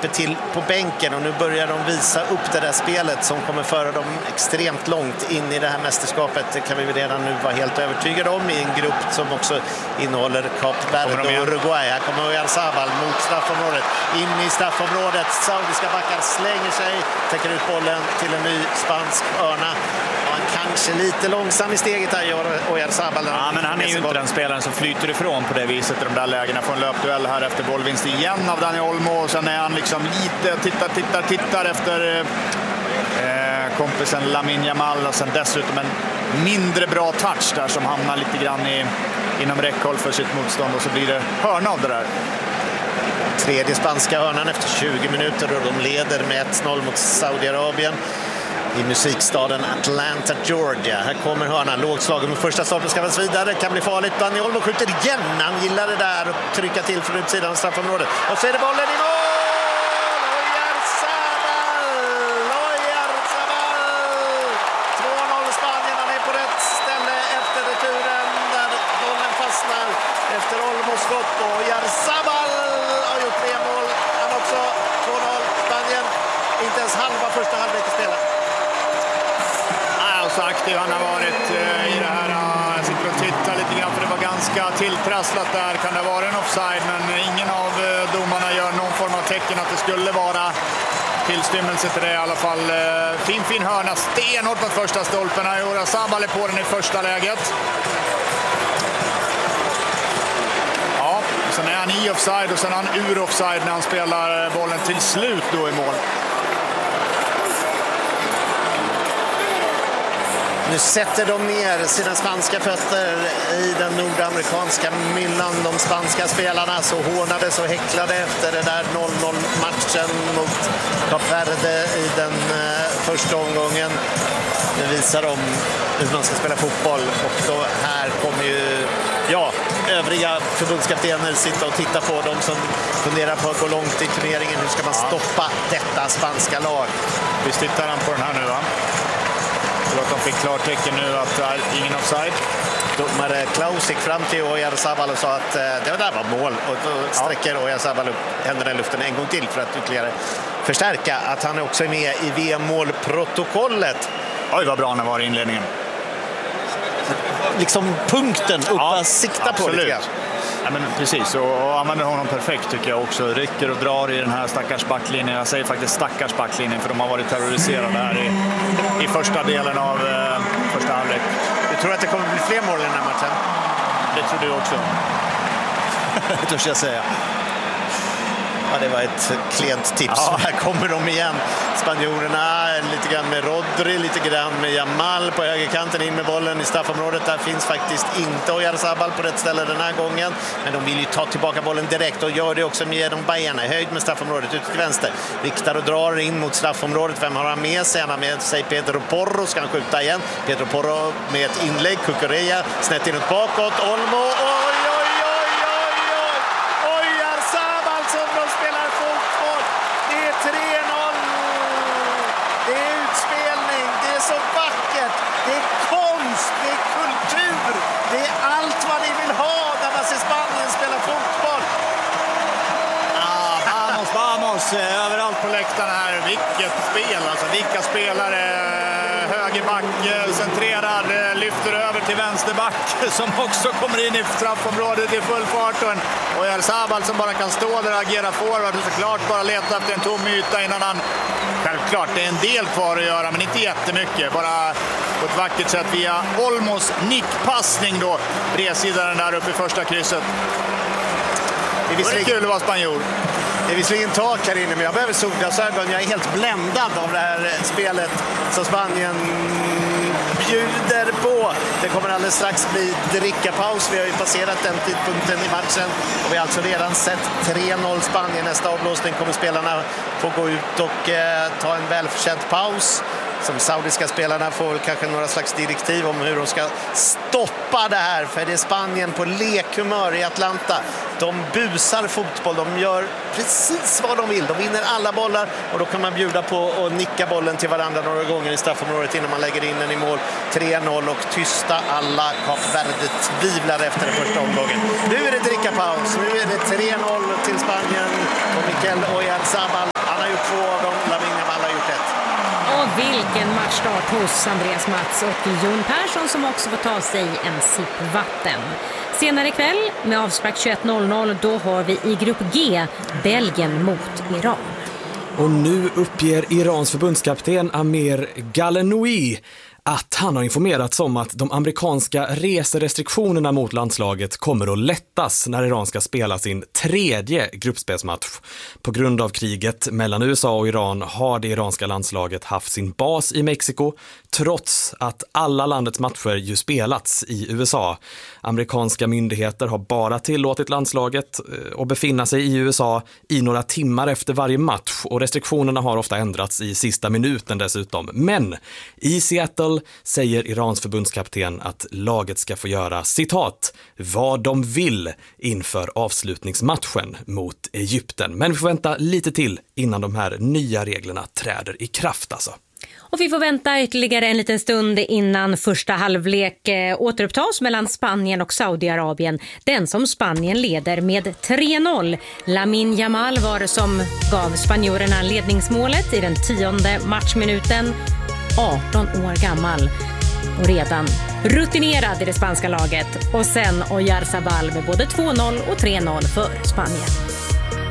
hjälper till på bänken och nu börjar de visa upp det där spelet som kommer föra dem extremt långt in i det här mästerskapet. Det kan vi redan nu vara helt övertygade om i en grupp som också innehåller Kap Verde och Uruguay. Här kommer Oyarzabal mot straffområdet, in i straffområdet. Saudiska backar slänger sig, täcker ut bollen till en ny spansk hörna. Han kanske lite långsam i steget här, Oyarzabal. Ja, men han är ju inte den spelaren som flyter ifrån på det viset i de där lägena. Får en löpduell här efter bollvinst igen av Dani Olmo, och sen är han liksom lite tittar efter kompisen Lamine Yamal, och sen dessutom en mindre bra touch där som hamnar lite grann inom räckhåll för sitt motstånd, och så blir det hörna av det där. Tredje spanska hörnan efter 20 minuter och de leder med 1-0 mot Saudiarabien i musikstaden Atlanta, Georgia. Här kommer hörnan, lågslagen med första starten, ska vara vidare, kan bli farligt. Dani Olmo skjuter igen, han gillar det där och trycka till från utsidan av straffområdet. Och så är det bollen i mål! Oyarzabal! 2-0 Spanien, han är på rätt ställe efter returen där bollen fastnar efter Olmos skott. Och Oyarzabal har gjort 3 mål, han också 2-0 Spanien. Inte ens halva första halvlek spelar. Så aktiv han har varit i det här. Jag sitter och tittar lite grann, för det var ganska tilltrasslat där. Kan det vara en offside, men ingen av domarna gör någon form av tecken att det skulle vara tillstymmelse till det i alla fall. Fin hörna, stenhårt mot första stolpen. Oyarzabal är på den i första läget. Ja, sen är han i offside och sen är han ur offside när han spelar bollen till slut då i mål. Nu sätter de ner sina spanska fötter i den nordamerikanska myllan. De spanska spelarna så hånades och häcklade efter det där 0-0-matchen mot Kap Verde i den första omgången. Nu visar de hur man ska spela fotboll, och då här kommer ju övriga förbundskaptener sitta och titta på dem som funderar på att gå långt i turneringen. Hur ska man stoppa detta spanska lag? Visst tittar han på den här nu, va? Att de fick klartecken nu att det är ingen offside. Domare Klaus gick fram till Oyarzabal och sa att det där var mål, och då sträcker Oyarzabal upp händerna i luften en gång till för att ytterligare förstärka att han också är med i VM-målprotokollet. Oj, vad bra han var i inledningen. Liksom punkten upp sikta på lite grann. Ja, men precis, och använder honom perfekt tycker jag också. Rycker och drar i den här stackars backlinjen. Jag säger faktiskt stackars backlinjen, för de har varit terroriserade här i första delen av första halvlek. Du tror att det kommer bli fler mål i den här matchen? Det tror du också. Det törs jag säga. Ja, det var ett klent tips. Ja. Här kommer de igen. Spanjorerna lite grann med Rodri, lite grann med Yamal på högerkanten in med bollen i straffområdet. Där finns faktiskt inte Oyarzabal på rätt ställe den här gången. Men de vill ju ta tillbaka bollen direkt och gör det också med de Bayerna. Höjd med straffområdet ut till vänster. Riktar och drar in mot straffområdet. Vem har han med sig? Han har med sig Pedro Porro. Ska han skjuta igen? Pedro Porro med ett inlägg. Cucurella snett inåt bakåt. Olmo. Överallt på läktarna här. Vilket spel, alltså vilka spelare. Högerback centrerad, lyfter över till vänsterback som också kommer in i straffområdet i full fart. Och Oyarzabal som bara kan stå där och agera forward och såklart bara leta efter en tom yta innan han... Självklart, det är en del kvar att göra, men inte jättemycket. Bara på ett vackert sätt via Olmos nickpassning då. Bredsidan där uppe i första krysset. Det är kul att vara spanjor. Det är visserligen tak här inne, men jag behöver solglasögon. Jag är helt bländad av det här spelet som Spanien bjuder på. Det kommer alldeles strax bli drickapaus. Vi har ju passerat den tidpunkten i matchen och vi har alltså redan sett 3-0 Spanien. Nästa avblåsning kommer spelarna få gå ut och ta en välförtjänt paus. Som saudiska spelarna får kanske några slags direktiv om hur de ska stoppa det här. För det är Spanien på lekhumör i Atlanta. De busar fotboll, de gör precis vad de vill. De vinner alla bollar och då kan man bjuda på att nicka bollen till varandra några gånger i straffområdet innan man lägger in den i mål. 3-0 och tysta alla Kap Verde tvivlar efter den första omgången. Nu är det drickapaus, nu är det 3-0 till Spanien och Mikel Oyarzabal en matchstart hos Andreas Mats och Jon Persson som också får ta sig en sipp vatten. Senare ikväll med avspark 21.00 då har vi i grupp G Belgien mot Iran. Och nu uppger Irans förbundskapten Amir Ghalenoui att han har informerats om att de amerikanska reserestriktionerna mot landslaget kommer att lättas när Iran ska spela sin 3:e gruppspelsmatch. På grund av kriget mellan USA och Iran har det iranska landslaget haft sin bas i Mexiko, trots att alla landets matcher ju spelats i USA. Amerikanska myndigheter har bara tillåtit landslaget att befinna sig i USA i några timmar efter varje match, och restriktionerna har ofta ändrats i sista minuten dessutom. Men i Seattle säger Irans förbundskapten att laget ska få göra, citat, vad de vill inför avslutningsmatchen mot Egypten. Men vi får vänta lite till innan de här nya reglerna träder i kraft alltså. Och vi får vänta ytterligare en liten stund innan första halvlek återupptas mellan Spanien och Saudiarabien. Den som Spanien leder med 3-0. Lamine Yamal var det som gav spanjorerna ledningsmålet i den 10:e matchminuten. 18 år gammal och redan rutinerad i det spanska laget. Och sen Oyarzabal med både 2-0 och 3-0 för Spanien.